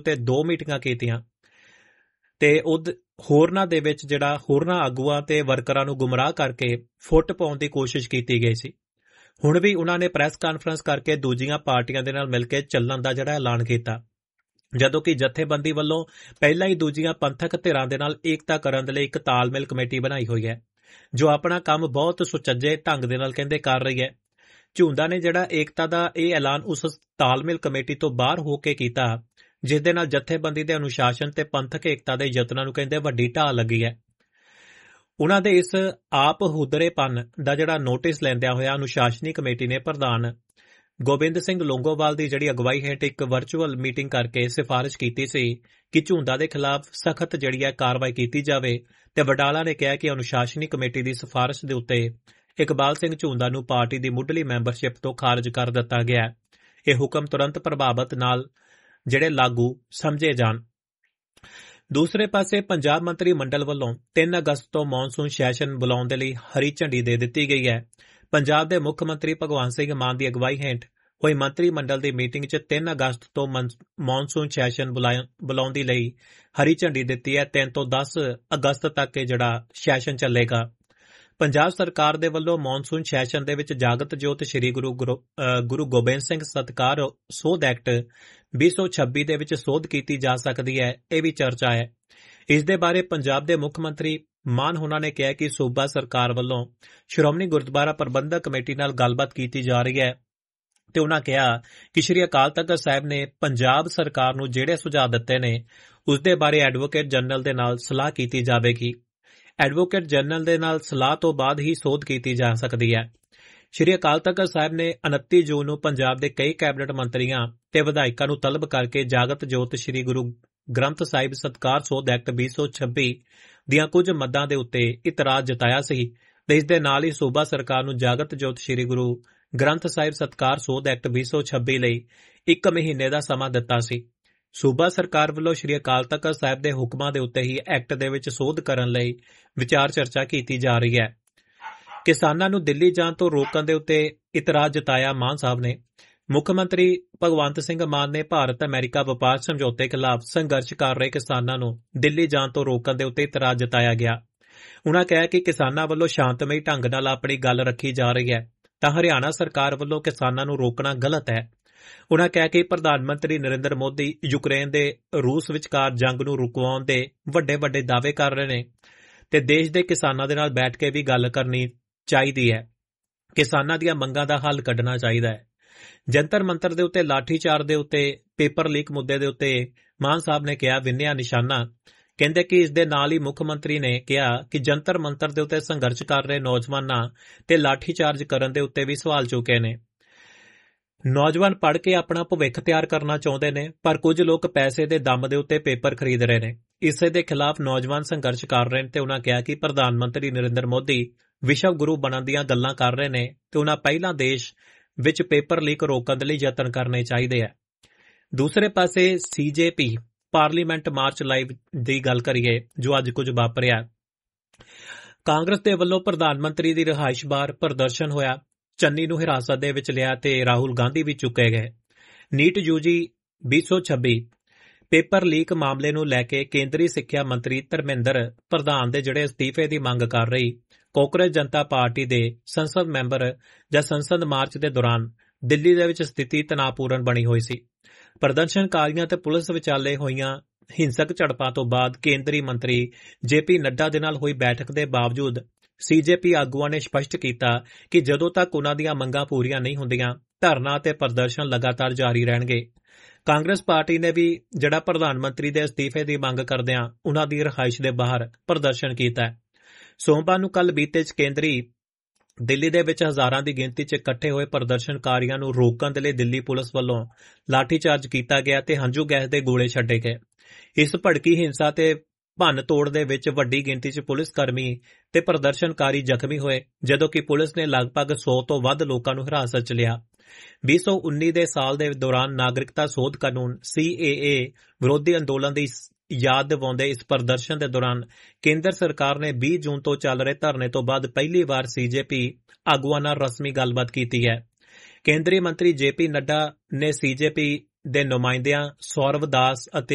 ਉੱਤੇ 2 ਮੀਟਿੰਗਾਂ ਕੀਤੀਆਂ ਤੇ ਹੋਰਨਾਂ ਦੇ ਵਿੱਚ ਜਿਹੜਾ ਹੋਰਨਾਂ ਆਗੂਆਂ ਤੇ ਵਰਕਰਾਂ ਨੂੰ ਗੁੰਮਰਾਹ ਕਰਕੇ ਫੁੱਟ ਪਾਉਣ ਦੀ ਕੋਸ਼ਿਸ਼ ਕੀਤੀ ਗਈ ਸੀ। ਹੁਣ ਵੀ ਉਹਨਾਂ ਨੇ ਪ੍ਰੈਸ ਕਾਨਫਰੰਸ ਕਰਕੇ ਦੂਜੀਆਂ ਪਾਰਟੀਆਂ ਦੇ ਨਾਲ ਮਿਲ ਕੇ ਚੱਲਣ ਦਾ ਜਿਹੜਾ ਐਲਾਨ ਕੀਤਾ, ਜਦੋਂ ਕਿ ਜਥੇਬੰਦੀ ਵੱਲੋਂ ਪਹਿਲਾਂ ਹੀ ਦੂਜੀਆਂ ਪੰਥਕ ਧਿਰਾਂ ਦੇ ਨਾਲ ਏਕਤਾ ਕਰਨ ਦੇ ਲਈ ਇੱਕ ਤਾਲਮੇਲ ਕਮੇਟੀ ਬਣਾਈ ਹੋਈ ਹੈ, ਜੋ ਆਪਣਾ ਕੰਮ ਬਹੁਤ ਸੁਚੱਜੇ ਢੰਗ ਦੇ ਨਾਲ ਕਹਿੰਦੇ ਕਰ ਰਹੀ ਹੈ। ਝੁੰਦਾ ਨੇ ਜਿਹੜਾ ਏਕਤਾ ਦਾ ਇਹ ਐਲਾਨ ਉਸ ਤਾਲਮੇਲ ਕਮੇਟੀ ਤੋਂ ਬਾਹਰ ਹੋ ਕੇ ਕੀਤਾ, ਜਿਸ ਦੇ ਨਾਲ ਜਥੇਬੰਦੀ ਦੇ ਅਨੁਸ਼ਾਸਨ ਤੇ ਪੰਥਕ ਏਕਤਾ ਦੇ ਯਤਨਾਂ ਨੂੰ ਕਹਿੰਦੇ ਵੱਡੀ ਢਾਹ ਲੱਗੀ ਹੈ। ਉਹਨਾਂ ਦੇ ਇਸ ਆਪ ਹੁਦਰੇਪਨ ਦਾ ਜਿਹੜਾ ਨੋਟਿਸ ਲੈਂਦਿਆਂ ਹੋਇਆ ਅਨੁਸ਼ਾਸਨੀ ਕਮੇਟੀ ਨੇ ਪ੍ਰਧਾਨ ਗੋਬਿੰਦ ਸਿੰਘ ਲੌਂਗੋਵਾਲ ਦੀ ਜਿਹੜੀ ਅਗਵਾਈ ਹੇਠ ਇੱਕ ਵਰਚੁਅਲ ਮੀਟਿੰਗ ਕਰਕੇ ਸਿਫਾਰਿਸ਼ ਕੀਤੀ ਸੀ ਕਿ ਝੁੰਦਾ ਦੇ ਖਿਲਾਫ ਸਖਤ ਜਿਹੜੀ ਹੈ ਕਾਰਵਾਈ ਕੀਤੀ ਜਾਵੇ ਤੇ ਵਡਾਲਾ ਨੇ ਕਿਹਾ ਕਿ ਅਨੁਸ਼ਾਸਨੀ ਕਮੇਟੀ ਦੀ ਸਿਫਾਰਿਸ਼ ਦੇ ਉੱਤੇ ਇਕਬਾਲ ਸਿੰਘ ਝੁੰਦਾ ਨੂੰ ਪਾਰਟੀ ਦੀ ਮੁੱਢਲੀ ਮੈਂਬਰਸ਼ਿਪ ਤੋਂ ਖਾਰਜ ਕਰ ਦਿੱਤਾ ਗਿਆ। ਇਹ ਹੁਕਮ ਤੁਰੰਤ ਪ੍ਰਭਾਵਤ ਨਾਲ ਜਿਹੜੇ ਲਾਗੂ ਸਮਝੇ ਜਾਣ। ਦੂਸਰੇ ਪਾਸੇ ਪੰਜਾਬ ਮੰਤਰੀ ਮੰਡਲ ਵੱਲੋਂ 3 ਅਗਸਤ ਤੋਂ ਮੌਨਸੂਨ ਸੈਸ਼ਨ ਬੁਲਾਉਣ ਦੇ ਲਈ ਹਰੀ ਝੰਡੀ ਦੇ ਦਿੱਤੀ ਗਈ ਹੈ। ਪੰਜਾਬ ਦੇ ਮੁੱਖ ਮੰਤਰੀ ਭਗਵੰਤ ਸਿੰਘ ਮਾਨ ਦੀ ਅਗਵਾਈ ਹੇਠ ਹੋਈ ਮੰਤਰੀ ਮੰਡਲ ਦੀ ਮੀਟਿੰਗ 'ਚ 3 ਅਗਸਤ ਤੋਂ ਮੌਨਸੂਨ ਸੈਸ਼ਨ ਬੁਲਾਉਣ ਦੀ ਲਈ ਹਰੀ ਝੰਡੀ ਦਿੱਤੀ ਹੈ। 3 ਤੋਂ 10 ਅਗਸਤ ਤੱਕ ਇਹ ਜਿਹੜਾ ਸੈਸ਼ਨ ਚੱਲੇਗਾ। ਪੰਜਾਬ ਸਰਕਾਰ ਦੇ ਵੱਲੋਂ ਮੌਨਸੂਨ ਸੈਸ਼ਨ ਦੇ ਵਿੱਚ ਜਾਗਤ ਜੋਤ ਸ੍ਰੀ ਗੁਰੂ ਗੋਬਿੰਦ ਸਿੰਘ ਸਤਿਕਾਰ ਸੋਧ ਐਕਟ 2026 ਦੇ ਵਿੱਚ ਸੋਧ ਕੀਤੀ ਜਾ ਸਕਦੀ ਹੈ, ਇਹ ਵੀ ਚਰਚਾ ਹੈ। ਇਸ ਦੇ ਬਾਰੇ ਪੰਜਾਬ ਦੇ ਮੁੱਖ ਮੰਤਰੀ ਮਾਨ ਹੋਣਾ ਨੇ ਕਿਹਾ ਕਿ ਸੂਬਾ ਸਰਕਾਰ ਵੱਲੋਂ ਸ਼੍ਰੋਮਣੀ ਗੁਰਦੁਆਰਾ ਪ੍ਰਬੰਧਕ ਕਮੇਟੀ ਨਾਲ ਗੱਲਬਾਤ ਕੀਤੀ ਜਾ ਰਹੀ ਹੈ ਤੇ ਉਹਨਾਂ ਕਿਹਾ ਕਿ ਸ੍ਰੀ ਅਕਾਲ ਤਖ਼ਤ ਸਾਹਿਬ ਨੇ ਪੰਜਾਬ ਸਰਕਾਰ ਨੂੰ ਜਿਹੜੇ ਸੁਝਾਅ ਦਿੱਤੇ ਨੇ ਉਸ ਦੇ ਬਾਰੇ ਐਡਵੋਕੇਟ ਜਨਰਲ ਦੇ ਨਾਲ ਸਲਾਹ ਕੀਤੀ ਜਾਵੇਗੀ। ਐਡਵੋਕੇਟ ਜਨਰਲ ਦੇ ਨਾਲ ਸਲਾਹ ਤੋਂ ਬਾਅਦ ਹੀ ਸੋਧ ਕੀਤੀ ਜਾ ਸਕਦੀ ਹੈ। ਸ੍ਰੀ ਅਕਾਲ ਤਖ਼ਤ ਸਾਹਿਬ ਨੇ 29 ਜੂਨ ਨੂੰ ਪੰਜਾਬ ਦੇ ਕਈ ਕੈਬਨਿਟ ਮੰਤਰੀਆਂ ਤੇ ਵਿਧਾਇਕਾਂ ਨੂੰ ਤਲਬ ਕਰਕੇ ਜਾਗਤ ਜੋਤ ਸ੍ਰੀ ਗੁਰੂ ਗ੍ਰੰਥ ਸਾਹਿਬ ਸਤਿਕਾਰ ਸੋਧ ਐਕਟ 2026 ਦੀਆਂ ਕੁਝ ਮੱਦਾਂ ਦੇ ਉੱਤੇ ਇਤਰਾਜ਼ ਜਤਾਇਆ ਸੀ ਤੇ ਇਸ ਦੇ ਨਾਲ ਹੀ ਸੂਬਾ ਸਰਕਾਰ ਨੂੰ ਜਾਗਤ ਜੋਤ ਸ੍ਰੀ ਗੁਰੂ ਗ੍ਰੰਥ ਸਾਹਿਬ ਸਤਿਕਾਰ ਸੋਧ ਐਕਟ 2026 ਲਈ 1 ਮਹੀਨੇ ਦਾ ਸਮਾਂ ਦਿੱਤਾ ਸੀ। ਸੂਬਾ ਸਰਕਾਰ ਵੱਲੋਂ ਸ੍ਰੀ ਅਕਾਲ ਤਖ਼ਤ ਸਾਹਿਬ ਦੇ ਹੁਕਮਾਂ ਦੇ ਉੱਤੇ ਹੀ ਐਕਟ ਦੇ ਵਿੱਚ ਸੋਧ ਕਰਨ ਲਈ ਵਿਚਾਰ ਚਰਚਾ ਕੀਤੀ ਜਾ ਰਹੀ ਹੈ। ਕਿਸਾਨਾਂ ਨੂੰ ਦਿੱਲੀ ਜਾਣ ਤੋਂ ਰੋਕਣ ਦੇ ਉੱਤੇ ਇਤਰਾਜ਼ ਜਤਾਇਆ ਮਾਨ ਸਾਹਿਬ ਨੇ। ਮੁੱਖ ਮੰਤਰੀ ਭਗਵੰਤ ਸਿੰਘ ਮਾਨ ਨੇ ਭਾਰਤ ਅਮਰੀਕਾ ਵਪਾਰ ਸਮਝੌਤੇ ਖਿਲਾਫ ਸੰਘਰਸ਼ ਕਰ ਰਹੇ ਕਿਸਾਨਾਂ ਨੂੰ ਦਿੱਲੀ ਜਾਣ ਤੋਂ ਰੋਕਣ ਦੇ ਉੱਤੇ ਇਤਰਾਜ਼ ਜਤਾਇਆ ਗਿਆ। ਉਨ੍ਹਾਂ ਕਿਹਾ ਕਿ ਕਿਸਾਨਾਂ ਵੱਲੋਂ ਸ਼ਾਂਤਮਈ ਢੰਗ ਨਾਲ ਆਪਣੀ ਗੱਲ ਰੱਖੀ ਜਾ ਰਹੀ ਹੈ ਤਾਂ ਹਰਿਆਣਾ ਸਰਕਾਰ ਵੱਲੋਂ ਕਿਸਾਨਾਂ ਨੂੰ ਰੋਕਣਾ ਗਲਤ ਹੈ। ਉਨ੍ਹਾਂ ਕਿਹਾ ਕਿ ਪ੍ਰਧਾਨ ਮੰਤਰੀ ਨਰਿੰਦਰ ਮੋਦੀ ਯੂਕਰੇਨ ਦੇ ਰੂਸ ਵਿਚਕਾਰ ਜੰਗ ਨੂੰ ਰੁਕਵਾਉਣ ਦੇ ਵੱਡੇ ਦਾਅਵੇ ਕਰ ਰਹੇ ਨੇ ਤੇ ਦੇਸ਼ ਦੇ ਕਿਸਾਨਾਂ ਦੇ ਨਾਲ ਬੈਠ ਕੇ ਵੀ ਗੱਲ ਕਰਨੀ ਚਾਹੀਦੀ ਹੈ। ਕਿਸਾਨਾਂ ਦੀਆਂ ਮੰਗਾਂ ਦਾ ਹੱਲ ਕੱਢਣਾ ਚਾਹੀਦਾ ਹੈ। ਜੰਤਰ ਮੰਤਰ ਦੇ ਉੱਤੇ ਲਾਠੀਚਾਰਜ ਦੇ ਉੱਤੇ ਪੇਪਰ ਲੀਕ ਮੁੱਦੇ ਦੇ ਉੱਤੇ ਮਾਨ ਸਾਹਿਬ ਨੇ ਕਿਹਾ ਵਿੰਨਿਆ ਨਿਸ਼ਾਨਾ। ਕਹਿੰਦੇ ਕਿ ਇਸ ਦੇ ਨਾਲ ਹੀ ਮੁੱਖ ਮੰਤਰੀ ਨੇ ਕਿਹਾ ਕਿ ਜੰਤਰ ਮੰਤਰ ਦੇ ਉੱਤੇ ਸੰਘਰਸ਼ ਕਰ ਰਹੇ ਨੌਜਵਾਨਾਂ ਤੇ ਲਾਠੀਚਾਰਜ ਕਰਨ ਦੇ ਉੱਤੇ ਵੀ ਸਵਾਲ ਚੁੱਕੇ ਨੇ। ਨੌਜਵਾਨ ਪੜ੍ਹ ਕੇ ਆਪਣਾ ਭਵਿੱਖ ਤਿਆਰ ਕਰਨਾ ਚਾਹੁੰਦੇ ਨੇ, ਪਰ ਕੁਝ ਲੋਕ ਪੈਸੇ ਦੇ ਦਮ ਦੇ ਉੱਤੇ ਪੇਪਰ ਖਰੀਦ ਰਹੇ ਨੇ। ਇਸੇ ਦੇ ਖਿਲਾਫ ਨੌਜਵਾਨ ਸੰਘਰਸ਼ ਕਰ ਰਹੇ ਨੇ ਤੇ ਉਹਨਾਂ ਕਿਹਾ ਕਿ ਪ੍ਰਧਾਨ ਮੰਤਰੀ ਨਰਿੰਦਰ ਮੋਦੀ ਵਿਸ਼ਵ ਗੁਰੂ ਬਣਨ ਦੀਆਂ ਗੱਲਾਂ ਕਰ ਰਹੇ ਨੇ ਤੇ ਉਹਨਾਂ ਪਹਿਲਾਂ ਦੇਸ਼ ਵਿੱਚ ਪੇਪਰ ਲੀਕ ਰੋਕਣ ਦੇ ਲਈ ਯਤਨ ਕਰਨੇ ਚਾਹੀਦੇ ਆ। ਦੂਸਰੇ ਪਾਸੇ CJP ਪਾਰਲੀਮੈਂਟ ਮਾਰਚ ਲਾਈਵ ਦੀ ਗੱਲ ਕਰੀਏ ਜੋ ਅੱਜ ਕੁਝ ਵਾਪਰਿਆ। ਕਾਂਗਰਸ ਦੇ ਵੱਲੋਂ ਪ੍ਰਧਾਨ ਮੰਤਰੀ ਦੀ ਰਿਹਾਇਸ਼ ਬਾਹਰ ਪ੍ਰਦਰਸ਼ਨ ਹੋਇਆ। ਚੰਨੀ ਨੂੰ ਹਿਰਾਸਤ ਦੇ ਵਿੱਚ ਲਿਆ ਤੇ ਰਾਹੁਲ ਗਾਂਧੀ ਵੀ ਚੁੱਕੇ ਗਏ। ਨੀਟ UG 2026 ਪੇਪਰ ਲੀਕ ਮਾਮਲੇ ਨੂੰ ਲੈ ਕੇ ਕੇਂਦਰੀ ਸਿੱਖਿਆ ਮੰਤਰੀ ਧਰਮਿੰਦਰ ਪ੍ਰਧਾਨ ਦੇ ਜਿਹੜੇ ਅਸਤੀਫੇ ਦੀ ਮੰਗ ਕਰ ਰਹੀ ਕਾਂਗਰਸ ਜਨਤਾ ਪਾਰਟੀ ਦੇ ਸੰਸਦ ਮੈਂਬਰ ਜਾਂ ਸੰਸਦ ਮਾਰਚ ਦੇ ਦੌਰਾਨ ਦਿੱਲੀ ਦੇ ਵਿੱਚ ਸਥਿਤੀ ਤਣਾਅਪੂਰਨ ਬਣੀ ਹੋਈ ਸੀ। ਪ੍ਰਦਰਸ਼ਨਕਾਰੀਆਂ ਤੇ ਪੁਲਿਸ ਵਿਚਾਲੇ ਹੋਈਆਂ ਹਿੰਸਕ ਝੜਪਾਂ ਤੋਂ ਬਾਅਦ ਕੇਂਦਰੀ ਮੰਤਰੀ JP ਨੱਡਾ ਦੇ ਨਾਲ ਹੋਈ ਬੈਠਕ ਦੇ ਬਾਵਜੂਦ CJP ਆਗੂਆਂ ਨੇ ਸਪਸ਼ਟ ਕੀਤਾ ਕਿ ਜਦੋਂ ਤੱਕ ਉਨ੍ਹਾਂ ਦੀਆਂ ਮੰਗਾਂ ਪੂਰੀਆਂ ਨਹੀਂ ਹੁੰਦੀਆਂ ਧਰਨਾ ਤੇ ਪ੍ਰਦਰਸ਼ਨ ਲਗਾਤਾਰ ਜਾਰੀ ਰਹਿਣਗੇ। ਕਾਂਗਰਸ ਪਾਰਟੀ ਨੇ ਵੀ ਜਿਹੜਾ ਪ੍ਰਧਾਨ ਮੰਤਰੀ ਦੇ ਅਸਤੀਫੇ ਦੀ ਮੰਗ ਕਰਦਿਆਂ ਉਨ੍ਹਾਂ ਦੀ ਰਿਹਾਇਸ਼ ਦੇ ਬਾਹਰ ਪ੍ਰਦਰਸ਼ਨ ਕੀਤਾ। ਸੋਮਵਾਰ ਨੂੰ ਕੱਲ੍ਹ ਬੀਤੇ ਕੇਂਦਰੀ ਦਿੱਲੀ ਦੇ ਵਿੱਚ ਹਜ਼ਾਰਾਂ ਦੀ ਗਿਣਤੀ 'ਚ ਇਕੱਠੇ ਹੋਏ ਪ੍ਰਦਰਸ਼ਨਕਾਰੀਆਂ ਨੂੰ ਰੋਕਣ ਦੇ ਲਈ ਦਿੱਲੀ ਪੁਲਿਸ ਵੱਲੋਂ ਲਾਠੀਚਾਰਜ ਕੀਤਾ ਗਿਆ ਤੇ ਹੰਝੂ ਗੈਸ ਦੇ ਗੋਲੇ ਛੱਡੇ ਗਏ। ਇਸ ਭੜਕੀ ਹਿੰਸਾ ਤੇ ਭੰਨ ਤੋੜ ਦੇ ਵਿੱਚ ਵੱਡੀ ਗਿਣਤੀ 'ਚ ਪੁਲਿਸ ਕਰਮੀ ਤੇ ਪ੍ਰਦਰਸ਼ਨਕਾਰੀ ਜ਼ਖਮੀ ਹੋਏ, ਜਦੋਂ ਕਿ ਪੁਲਿਸ ਨੇ ਲਗਭਗ 100 ਤੋਂ ਵੱਧ ਲੋਕਾਂ ਨੂੰ ਹਿਰਾਸਤ 'ਚ ਲਿਆ। 2019 ਦੇ ਸਾਲ ਦੇ ਦੌਰਾਨ ਨਾਗਰਿਕਤਾ ਸੋਧ ਕਾਨੂੰਨ CAA ਵਿਰੋਧੀ ਅੰਦੋਲਨ ਦੀ ਯਾਦ ਦਿਵਾਉਂਦੇ ਇਸ ਪ੍ਰਦਰਸ਼ਨ ਦੇ ਦੌਰਾਨ ਕੇਂਦਰ ਸਰਕਾਰ ਨੇ 20 ਜੂਨ ਤੋਂ ਚੱਲ ਰਹੇ ਧਰਨੇ ਤੋਂ ਬਾਅਦ ਪਹਿਲੀ ਵਾਰ CJP ਆਗੂਆਂ ਨਾਲ ਰਸਮੀ ਗੱਲਬਾਤ ਕੀਤੀ ਹੈ। ਕੇਂਦਰੀ ਮੰਤਰੀ JP ਨੱਡਾ ਨੇ CJP ਦੇ ਨੁਮਾਇੰਦਿਆਂ ਸੌਰਵ ਦਾਸ ਅਤੇ